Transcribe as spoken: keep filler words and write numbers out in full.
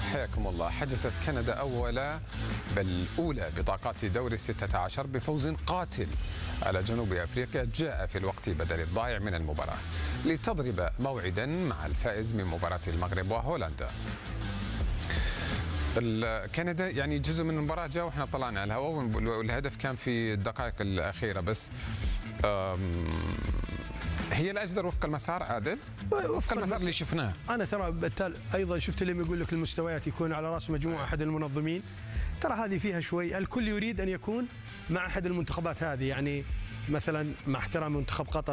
حياكم الله. حجزت كندا أولى بل أولى بطاقات دور الستة عشر بفوز قاتل على جنوب أفريقيا جاء في الوقت بدل الضائع من المباراة لتضرب موعدا مع الفائز من مباراة المغرب وهولندا. كندا يعني جزء من المباراة جاء واحنا طلعنا على الهواء والهدف كان في الدقائق الأخيرة بس. هي الأجدر وفق المسار عادل؟ وفق المسار اللي شفناه. أنا ترى بالتالي أيضا شفت اللي يقول لك المستويات يكون على رأس مجموعة أحد المنظمين، ترى هذه فيها شوي الكل يريد أن يكون مع أحد المنتخبات هذه، يعني مثلا مع احترام منتخب قطر